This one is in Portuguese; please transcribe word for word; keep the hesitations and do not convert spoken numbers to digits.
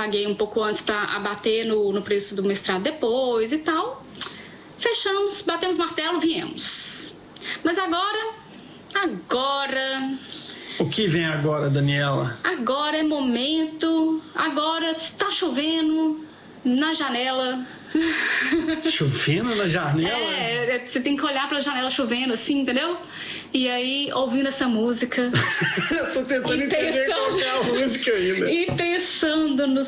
paguei um pouco antes para abater no, no preço do mestrado depois e tal. Fechamos, batemos martelo, viemos. Mas agora, agora... O que vem agora, Daniela? Agora é momento, agora está chovendo na janela. Chovendo na janela? É, você tem que olhar pra janela chovendo assim, entendeu? E aí, ouvindo essa música. Eu tô tentando entender pensando, qual é a música ainda. E pensando no